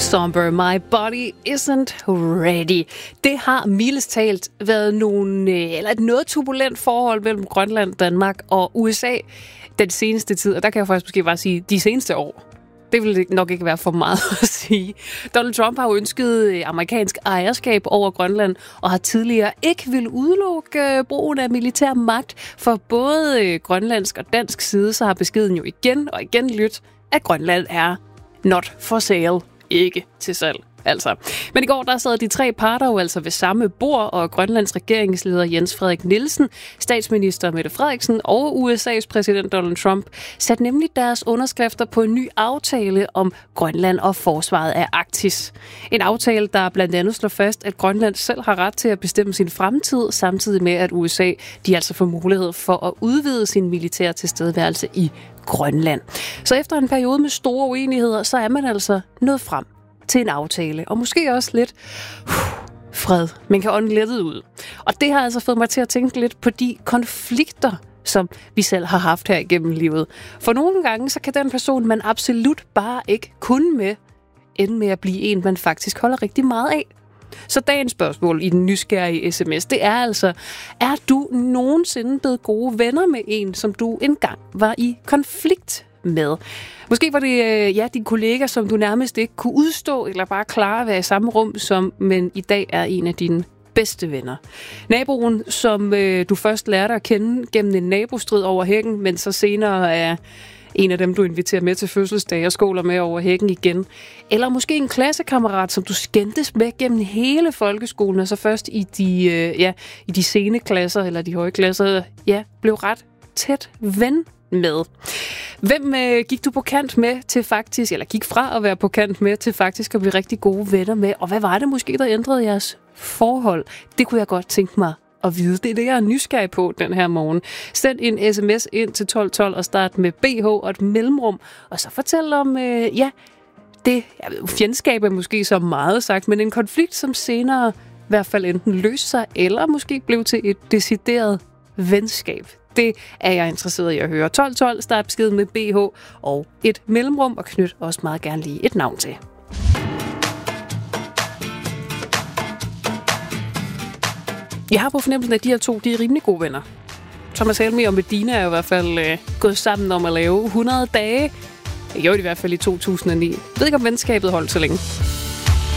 Somber, my body isn't ready. Det har mildest talt været et noget turbulent forhold mellem Grønland, Danmark og USA den seneste tid. Og der kan jeg faktisk måske bare sige, de seneste år. Det vil nok ikke være for meget at sige. Donald Trump har jo ønsket amerikansk ejerskab over Grønland, og har tidligere ikke vil udelukke brugen af militær magt. For både grønlandsk og dansk side, så har beskeden jo igen og igen lyttet, at Grønland er not for sale. Ikke til salg, altså. Men i går, der sad de tre parter jo altså ved samme bord, og Grønlands regeringsleder Jens Frederik Nielsen, statsminister Mette Frederiksen og USA's præsident Donald Trump satte nemlig deres underskrifter på en ny aftale om Grønland og forsvaret af Arktis. En aftale, der blandt andet slår fast, at Grønland selv har ret til at bestemme sin fremtid, samtidig med, at USA de altså får mulighed for at udvide sin militære tilstedeværelse i Grønland. Så efter en periode med store uenigheder, så er man altså nået frem til en aftale. Og måske også lidt fred. Man kan ånde lettet ud. Og det har altså fået mig til at tænke lidt på de konflikter, som vi selv har haft her igennem livet. For nogle gange, så kan den person, man absolut bare ikke kunne med, ende med at blive en, man faktisk holder rigtig meget af. Så dagens spørgsmål i den nysgerrige sms, det er altså, er du nogensinde blevet gode venner med en, som du engang var i konflikt med? Måske var det din kollega, som du nærmest ikke kunne udstå, eller bare klare at være i samme rum som, men i dag er en af dine bedste venner. Naboen, som du først lærte at kende gennem en nabostrid over hækken, men så senere er en af dem, du inviterer med til fødselsdag og skåler med over hækken igen. Eller måske en klassekammerat, som du skændtes med gennem hele folkeskolen, og så først i de sene klasser, eller de høje klasser, blev ret tæt ven med. Hvem gik du på kant med til faktisk, eller gik fra at være på kant med til faktisk at blive rigtig gode venner med? Og hvad var det måske, der ændrede jeres forhold? Det kunne jeg godt tænke mig at vide. Det er det, jeg er nysgerrig på den her morgen. Send en sms ind til 1212 og start med BH og et mellemrum, og så fortæl om, fjendskab er måske så meget sagt, men en konflikt, som senere i hvert fald enten løste sig, eller måske blev til et decideret venskab. Det er jeg interesseret i at høre. 1212, start besked med BH og et mellemrum, og knyt også meget gerne lige et navn til. Jeg har på fornemmelsen, at de her to, de er rimelig gode venner. Thomas Helmig og Medina er i hvert fald gået sammen om at lave 100 dage. Det gjorde de i hvert fald i 2009. Jeg ved ikke, om venskabet holdt så længe.